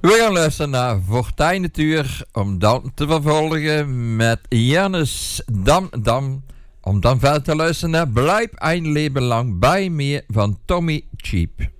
We gaan luisteren naar Fortuin Natuur, om dan te vervolgen met Jannes Dam Dam. Om dan verder te luisteren naar Blijf een leven lang bij me van Tommy Cheap.